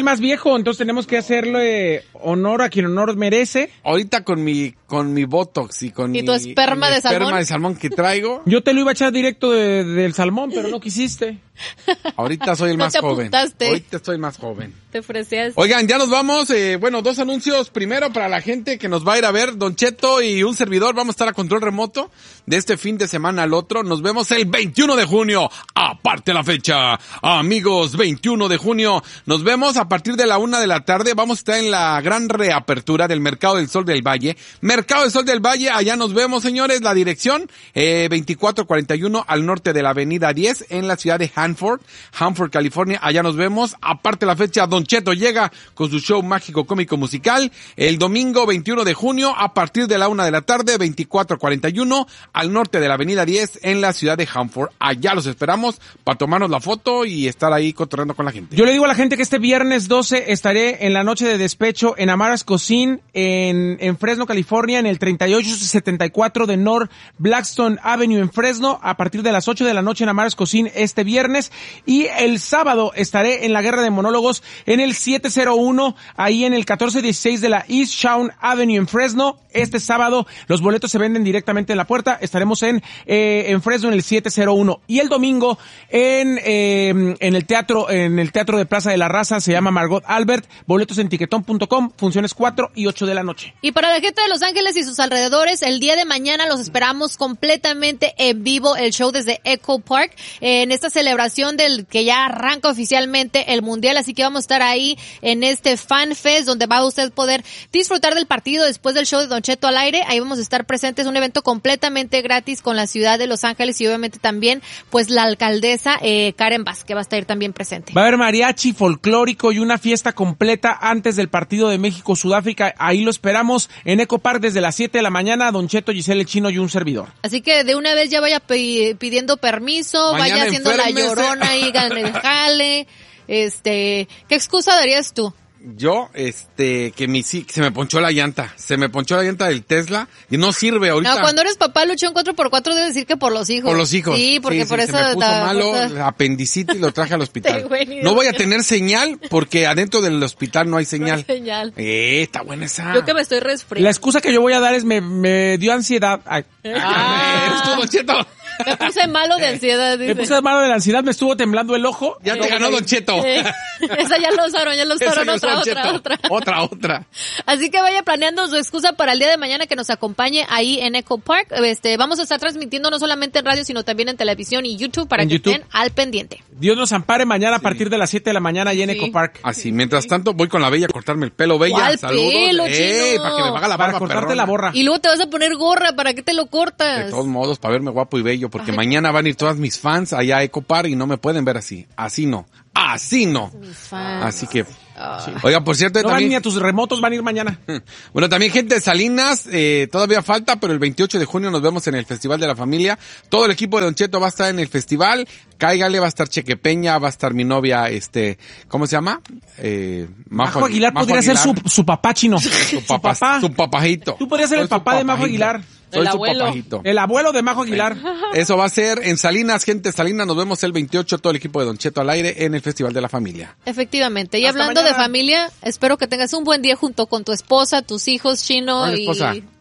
más viejo, entonces tenemos que hacerle honor a quien honor merece. Ahorita con mi Botox y con tu esperma de salmón. Esperma de salmón que traigo. Yo te lo iba a echar directo del salmón, pero no quisiste. Ahorita soy el No más te joven. apuntaste. Ahorita soy más joven. Te ofrecías. Oigan, ya nos vamos. Bueno, 2 anuncios. Primero, para la gente que nos va a ir a ver, Don Cheto y un servidor, vamos a estar a control remoto de este fin de semana al otro. Nos vemos el 21 de junio. Aparte la fecha. Amigos, 21 de junio. Nos vemos a partir de la 1 de la tarde. Vamos a estar en la gran reapertura del Mercado del Sol del Valle. Mercado del Sol del Valle, allá nos vemos, señores. La dirección, 2441 al norte de la avenida 10 en la ciudad de Hanford, California. Allá nos vemos. Aparte la fecha, Don Cheto llega con su show mágico cómico musical el domingo 21 de junio a partir de la 1 de la tarde, 2441 al norte de la avenida 10 en la ciudad de Hanford. Allá los esperamos para tomarnos la foto y estar ahí cotorreando con la gente. Yo le digo a la gente que este viernes 12 estaré en la noche de despecho en Amara's Cuisine en Fresno, California, en el 3874 de North Blackstone Avenue en Fresno, a partir de las 8 de la noche en Amara's Cuisine este viernes. Y el sábado estaré en la Guerra de Monólogos en el 701, ahí en el 1416 de la East Shawn Avenue en Fresno. Este sábado los boletos se venden directamente en la puerta. Estaremos en Fresno en el 701. Y el domingo en el teatro de Plaza de la Raza, se llama Margot Albert. Boletos en tiquetón.com, funciones 4 y 8 de la noche. Y para la gente de Los Ángeles y sus alrededores, el día de mañana los esperamos completamente en vivo, el show desde Echo Park, en esta celebración del que ya arranca oficialmente el Mundial, así que vamos a estar ahí en este Fan Fest, donde va a usted poder disfrutar del partido después del show de Don Cheto al aire. Ahí vamos a estar presentes, un evento completamente gratis con la ciudad de Los Ángeles y obviamente también pues la alcaldesa Karen Bass, que va a estar también presente. Va a haber mariachi folclórico y una fiesta completa antes del partido de México-Sudáfrica. Ahí lo esperamos en Echo Park desde las 7 de la mañana, Don Cheto, Giselle el Chino y un servidor. Así que de una vez ya vaya pidiendo permiso, Mañana vaya haciendo enférmese. la llorona y gane el jale. ¿Qué excusa darías tú? Yo, que se me ponchó la llanta. Se me ponchó la llanta del Tesla y no sirve ahorita. No, cuando eres papá, luchó un 4x4, debes decir que por los hijos. Por los hijos. Sí, porque por eso... Se me puso malo, apendicitis, lo traje al hospital. No voy a tener señal porque adentro del hospital no hay señal. No hay señal. Está buena esa. Yo que me estoy resfriando. La excusa que yo voy a dar es me dio ansiedad. Ay. Eres tú, Don Cheto. Me puse malo de ansiedad, dice. Me puse malo de la ansiedad, me estuvo temblando el ojo. Ya te ganó Don Cheto. Esa ya lo usaron, otra. Así que vaya planeando su excusa para el día de mañana que nos acompañe ahí en Echo Park. Vamos a estar transmitiendo no solamente en radio, sino también en televisión y YouTube para que estén al pendiente. Dios nos ampare mañana a partir de las 7 de la mañana ahí en Echo Park. Así, mientras tanto voy con la Bella a cortarme el pelo. Bella, ¿cuál saludos. pelo, chino? Para que me haga la barba, para cortarte perrona. la borra. Y luego te vas a poner gorra, ¿para qué te lo cortas? De todos modos, para verme guapo y bello, porque mañana van a ir todas mis fans allá a Echo Park y no me pueden ver así. Así no. Así que... Oiga, por cierto, no también... van ni a tus remotos, van a ir mañana. Bueno, también gente de Salinas, todavía falta, pero el 28 de junio nos vemos en el Festival de la Familia. Todo el equipo de Don Cheto va a estar en el festival. Cáigale, va a estar Cheque Peña, va a estar mi novia, ¿cómo se llama? Majo Aguilar podría ser su papá, Chino. Su papá. Su papajito. Tú podrías ser el papá de Majo Aguilar. Soy El su abuelo. papajito. El abuelo de Majo Aguilar. Eso va a ser en Salinas, gente de Salinas. Nos vemos el 28, todo el equipo de Don Cheto al aire en el Festival de la Familia. Efectivamente. Y Hasta hablando mañana. de familia, espero que tengas un buen día junto con tu esposa, tus hijos, Chino ¿Cuál esposa? y